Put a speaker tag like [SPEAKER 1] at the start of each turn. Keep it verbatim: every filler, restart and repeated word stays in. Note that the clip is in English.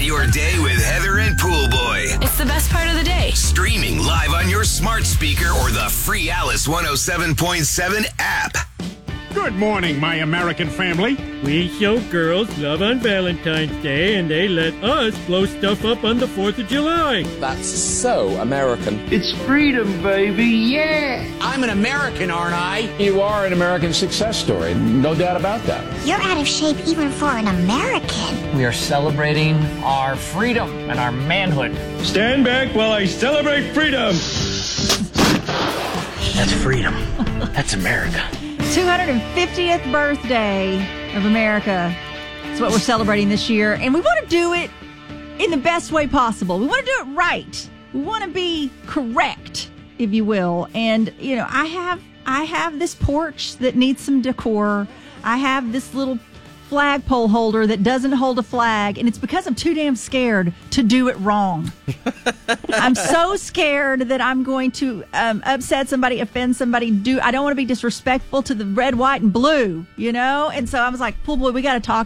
[SPEAKER 1] your day with Heather and Pool Boy.
[SPEAKER 2] It's the best part of the day.
[SPEAKER 1] Streaming live on your smart speaker or the free Alice one oh seven point seven app.
[SPEAKER 3] Good morning, my American family.
[SPEAKER 4] We show girls love on Valentine's Day, and they let us blow stuff up on the fourth of July.
[SPEAKER 5] That's so American.
[SPEAKER 6] It's freedom, baby, yeah!
[SPEAKER 7] I'm an American, aren't I?
[SPEAKER 8] You are an American success story, no doubt about that.
[SPEAKER 9] You're out of shape even for an American.
[SPEAKER 10] We are celebrating our freedom and our manhood.
[SPEAKER 4] Stand back while I celebrate freedom.
[SPEAKER 10] That's freedom. That's America.
[SPEAKER 11] two hundred fiftieth birthday of America is what we're celebrating this year. And we want to do it in the best way possible. We want to do it right. We want to be correct, if you will. And, you know, I have I have this porch that needs some decor. I have this little flagpole holder that doesn't hold a flag, and it's because I'm too damn scared to do it wrong. I'm so scared that I'm going to um, upset somebody, offend somebody. Do I don't want to be disrespectful to the red, white, and blue, you know? And so I was like, Pool Boy, we got to talk